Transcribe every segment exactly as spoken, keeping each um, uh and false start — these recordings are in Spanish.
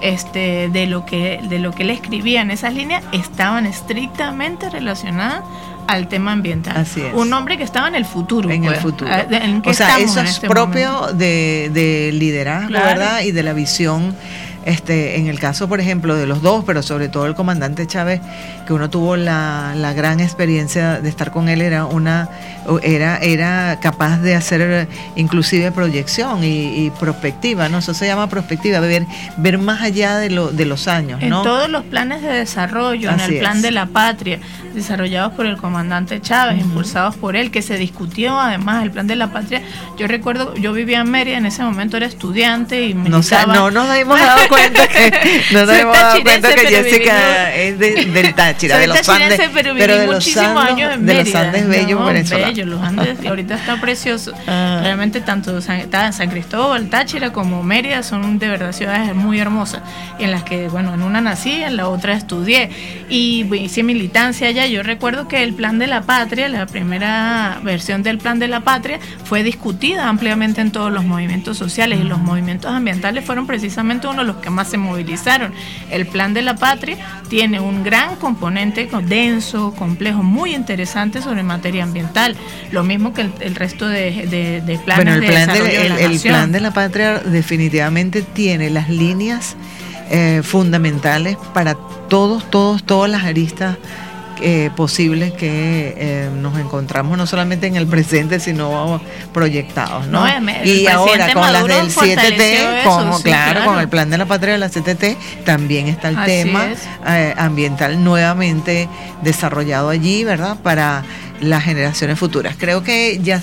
este, de lo que, de lo que él escribía en esas líneas estaban estrictamente relacionadas al tema ambiental. Así es. Un hombre que estaba en el futuro. En pues. el futuro. ¿En qué o sea, estamos eso en es este propio de, de liderazgo, claro. ¿verdad? Y de la visión. Este, en el caso, por ejemplo, de los dos, pero sobre todo el comandante Chávez, que uno tuvo la, la gran experiencia de estar con él, era una era era capaz de hacer inclusive proyección y, y prospectiva, ¿no? Eso se llama prospectiva, ver ver más allá de lo de los años, ¿no? En todos los planes de desarrollo, Así en el plan es. de la patria, desarrollados por el comandante Chávez, uh-huh. impulsados por él, que se discutió además el plan de la patria. Yo recuerdo, yo vivía en Mérida, en ese momento era estudiante y militaba. No, o sea, no nos hemos dado cuenta que no nos hemos dado cuenta que Jessica es de, del Táchira, de los Andes, pero viví pero de los muchísimos Andes, años en de Mérida. los Andes bellos no, venezolanos. Bellos, los Andes, y ahorita está precioso. Ah. Realmente tanto San, San Cristóbal, Táchira como Mérida son de verdad ciudades muy hermosas, en las que, bueno, en una nací, en la otra estudié y hice militancia allá. Yo recuerdo que el plan de la patria, la primera versión del plan de la patria, fue discutida ampliamente en todos los movimientos sociales, y los movimientos ambientales fueron precisamente uno de los que más se movilizaron. El plan de la patria tiene un gran componente denso, complejo, muy interesante sobre materia ambiental, lo mismo que el, el resto de, de, de planes bueno, el de plan desarrollo de, de la el, el nación. plan de la patria definitivamente tiene las líneas eh, fundamentales para todos, todos, todas las aristas Eh, posibles que eh, nos encontramos no solamente en el presente, sino proyectados, ¿no? no el y ahora con las del siete T, eso, como sí, claro, claro, con el plan de la patria de la siete T, también está el Así tema eh, ambiental nuevamente desarrollado allí, ¿verdad? Para las generaciones futuras. Creo que ya,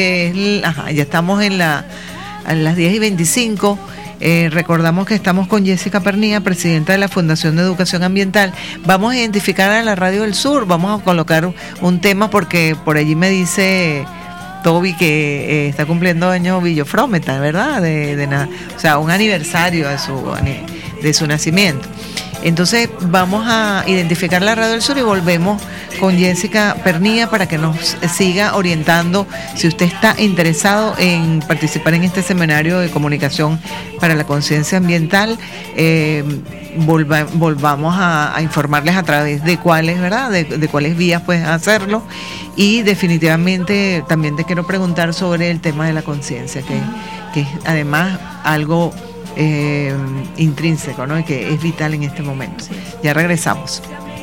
eh, ajá, ya estamos en, la, en las diez y veinticinco. Eh, recordamos que estamos con Jessica Pernía, presidenta de la Fundación de Educación Ambiental. Vamos a identificar a la Radio del Sur, vamos a colocar un tema porque por allí me dice Toby que eh, está cumpliendo años Villofrometa, ¿verdad? De, de na- o sea, un aniversario de su, de su nacimiento. Entonces vamos a identificar la Radio del Sur y volvemos con Jessica Pernía para que nos siga orientando si usted está interesado en participar en este seminario de comunicación para la conciencia ambiental. Eh, volva, volvamos a, a informarles a través de cuáles, ¿verdad? De, de cuáles vías puedes hacerlo. Y definitivamente también te quiero preguntar sobre el tema de la conciencia, que, que es además algo Eh, intrínseco, ¿no? Y que es vital en este momento. Ya regresamos.